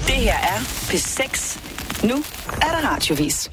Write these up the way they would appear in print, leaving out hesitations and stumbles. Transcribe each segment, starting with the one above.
Det her er P6. Nu er der radiovis.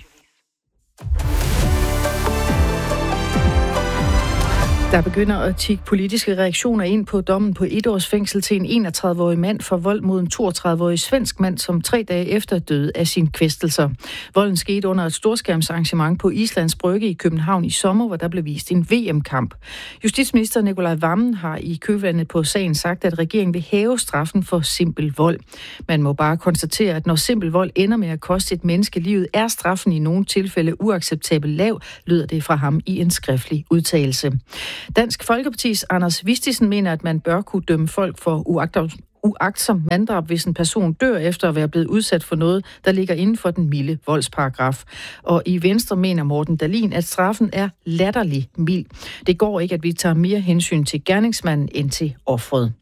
Der begynder at tikke politiske reaktioner ind på dommen på 1 års fængsel til en 31-årig mand for vold mod en 32-årig svensk mand, som 3 dage efter døde af sine kvæstelser. Volden skete under et storskærmsarrangement på Islands Brygge i København i sommer, hvor der blev vist en VM-kamp. Justitsminister Nicolai Wammen har i kølvandet på sagen sagt, at regeringen vil hæve straffen for simpel vold. Man må bare konstatere, at når simpel vold ender med at koste et menneske livet, er straffen i nogle tilfælde uacceptabelt lav, lyder det fra ham i en skriftlig udtalelse. Dansk Folkepartis Anders Vistisen mener, at man bør kunne dømme folk for uagtsom manddrab, hvis en person dør efter at være blevet udsat for noget, der ligger inden for den milde voldsparagraf. Og i Venstre mener Morten Dahlin, at straffen er latterlig mild. Det går ikke, at vi tager mere hensyn til gerningsmanden end til offeret.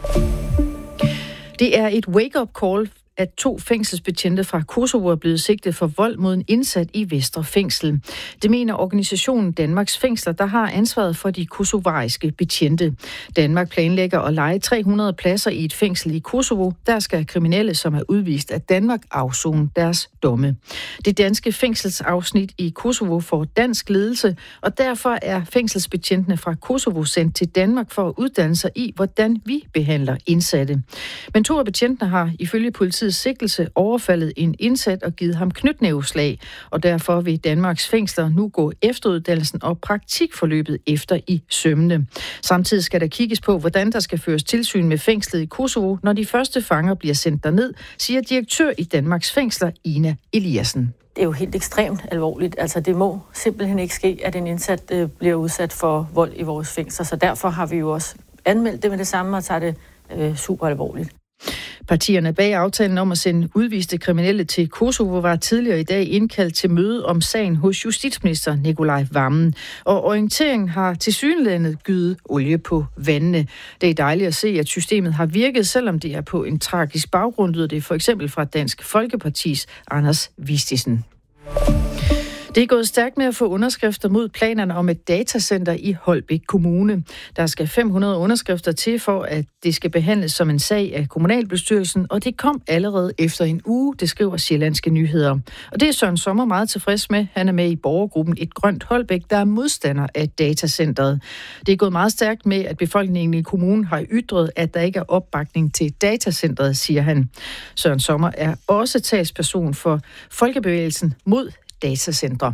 Det er et wake-up call, at 2 fængselsbetjente fra Kosovo er blevet sigtet for vold mod en indsat i Vestre Fængsel. Det mener organisationen Danmarks Fængsler, der har ansvaret for de kosovariske betjente. Danmark planlægger at leje 300 pladser i et fængsel i Kosovo. Der skal kriminelle, som er udvist af Danmark, afsone deres domme. Det danske fængselsafsnit i Kosovo får dansk ledelse, og derfor er fængselsbetjentene fra Kosovo sendt til Danmark for at uddanne sig i, hvordan vi behandler indsatte. Men 2 af betjentene har ifølge politiets sigtelse overfaldet en indsat og givet ham knytnæveslag, og derfor vil Danmarks Fængsler nu gå efteruddannelsen og praktikforløbet efter i sømmene. Samtidig skal der kigges på, hvordan der skal føres tilsyn med fængslet i Kosovo, når de første fanger bliver sendt derned, siger direktør i Danmarks Fængsler, Ina Eliassen. Det er jo helt ekstremt alvorligt. Altså det må simpelthen ikke ske, at en indsat bliver udsat for vold i vores fængsler, så derfor har vi jo også anmeldt det med det samme og tager det super alvorligt. Partierne bag aftalen om at sende udviste kriminelle til Kosovo var tidligere i dag indkaldt til møde om sagen hos justitsminister Nicolai Wammen. Og orienteringen har tilsyneladende gydet olie på vandene. Det er dejligt at se, at systemet har virket, selvom det er på en tragisk baggrund, lyder det for eksempel fra Dansk Folkepartis Anders Vistisen. Det er gået stærkt med at få underskrifter mod planerne om et datacenter i Holbæk Kommune. Der skal 500 underskrifter til for, at det skal behandles som en sag af kommunalbestyrelsen, og det kom allerede efter en uge, det skriver Sjællandske Nyheder. Og det er Søren Sommer meget tilfreds med. Han er med i borgergruppen Et Grønt Holbæk, der er modstander af datacenteret. Det er gået meget stærkt med, at befolkningen i kommunen har ytret, at der ikke er opbakning til datacenteret, siger han. Søren Sommer er også talsperson for Folkebevægelsen mod datacentre.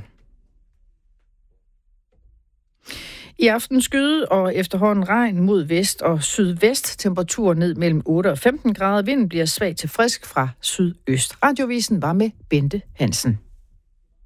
I aften skyde og efterhånden regn mod vest og sydvest. Temperatur ned mellem 8 og 15 grader. Vinden bliver svag til frisk fra sydøst. Radiovisen var med Bente Hansen.